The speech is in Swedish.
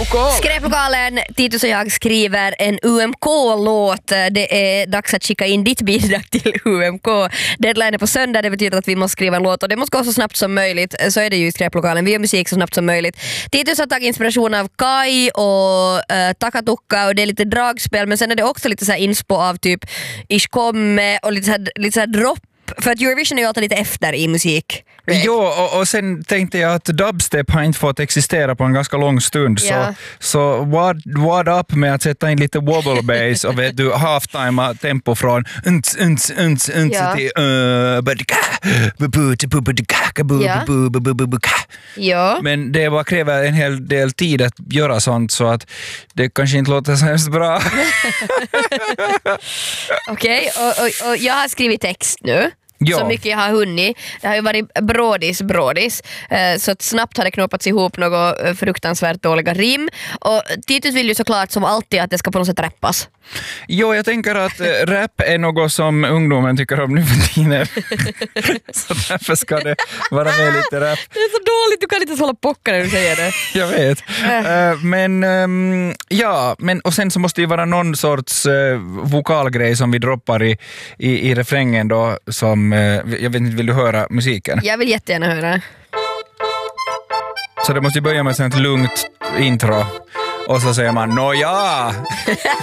Skräplokalen, Titus och jag skriver en UMK-låt. Det är dags att skicka in ditt bidrag till UMK. Deadline är på söndag, det betyder att vi måste skriva en låt och det måste gå så snabbt som möjligt. Så är det ju i Skräplokalen, vi gör musik så snabbt som möjligt. Titus har tagit inspiration av Kai och Takatukka och det är lite dragspel, men sen är det också lite så här inspo av typ Ishkomme och lite så här dropp. För att Eurovision är ju alltid lite efter i musik. Right? Jo, och sen tänkte jag att dubstep har inte fått existera på en ganska lång stund. Ja. Så what up med att sätta in lite wobble bass och vet du, halftime tempo från Ja. Men det bara kräver en hel del tid att göra sånt så att det kanske inte låter så hemskt bra. Okej, och jag har skrivit text nu. Ja. Så mycket jag har hunnit. Det har ju varit brådis. Så att snabbt har det knoppats ihop något fruktansvärt dåliga rim. Och Titus vill ju såklart som alltid att det ska på något sätt rappas. Jo, jag tänker att rap är något som ungdomen tycker om nu för tiden. Så därför ska det vara med lite rap. Det är så dåligt, du kan inte hålla pocka när du säger det. Jag vet. Men och sen så måste det ju vara någon sorts vokalgrej som vi droppar i refrängen då, som jag vet inte, vill du höra musiken? Jag vill jättegärna höra. Så det måste ju börja med ett lugnt intro och så säger man nåja.